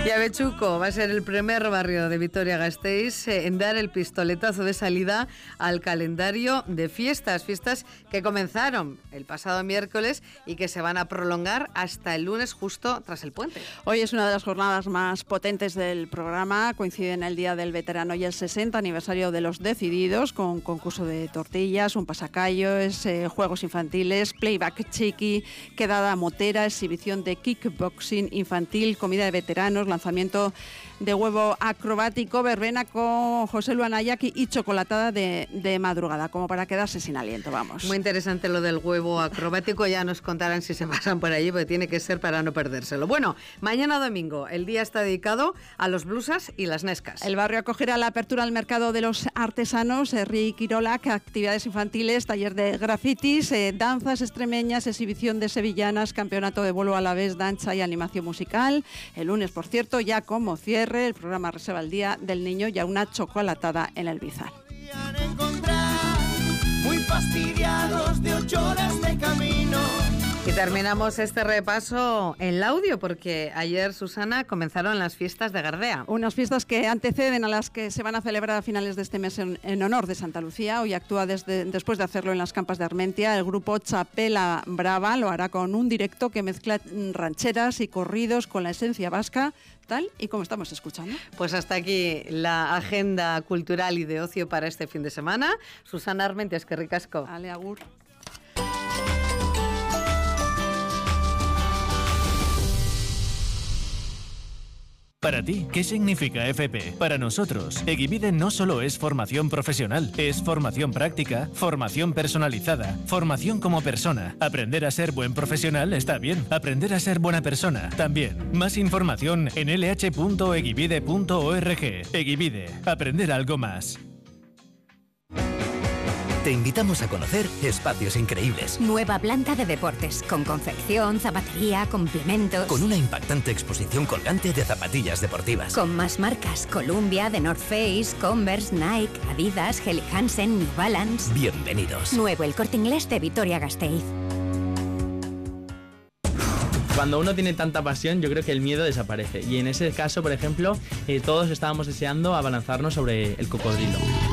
Y Avechuco va a ser el primer barrio de Vitoria-Gasteiz en dar el pistoletazo de salida al calendario de fiestas que comenzaron el pasado miércoles y que se van a prolongar hasta el lunes justo tras el puente. Hoy es una de las jornadas más potentes del programa, coincide en el Día del Veterano y el 60 aniversario de los Decididos, con concurso de tortillas, un pasacallos, juegos infantiles, playback chiqui, quedada motera, exhibición de kickboxing infantil, comida de veteranos, lanzamiento de huevo acrobático, verbena con José Luis Anayaki y chocolatada de madrugada, como para quedarse sin aliento, vamos. Muy interesante lo del huevo acrobático, ya nos contarán si se pasan por allí, porque tiene que ser para no perdérselo. Bueno, mañana domingo, el día está dedicado a los blusas y las nescas. El barrio acogerá la apertura al mercado de los artesanos, Herri Quirolac, actividades infantiles, taller de grafitis, danzas extremeñas, exhibición de sevillanas, campeonato de bolo a la vez, danza y animación musical. El lunes, por cierto, ya como cierre, el programa reserva el Día del Niño y a una chocolatada en el Bizar. Muy fastidiados de 8 horas de camino. Y terminamos este repaso en Laudio, porque ayer, Susana, comenzaron las fiestas de Gardea. Unas fiestas que anteceden a las que se van a celebrar a finales de este mes en honor de Santa Lucía. Hoy actúa después de hacerlo en las Campas de Armentia. El grupo Chapela Brava lo hará con un directo que mezcla rancheras y corridos con la esencia vasca, tal y como estamos escuchando. Pues hasta aquí la agenda cultural y de ocio para este fin de semana. Susana Armentia, es que ricasco. Ale, agur. Para ti, ¿qué significa FP? Para nosotros, Egivide no solo es formación profesional, es formación práctica, formación personalizada, formación como persona. Aprender a ser buen profesional está bien, aprender a ser buena persona también. Más información en lh.egivide.org. Egivide, aprender algo más. Te invitamos a conocer Espacios Increíbles. Nueva planta de deportes, con confección, zapatería, complementos. Con una impactante exposición colgante de zapatillas deportivas. Con más marcas, Columbia, The North Face, Converse, Nike, Adidas, Helly Hansen, New Balance. Bienvenidos. Nuevo El Corte Inglés de Vitoria-Gasteiz. Cuando uno tiene tanta pasión, yo creo que el miedo desaparece. Y en ese caso, por ejemplo, todos estábamos deseando abalanzarnos sobre el cocodrilo.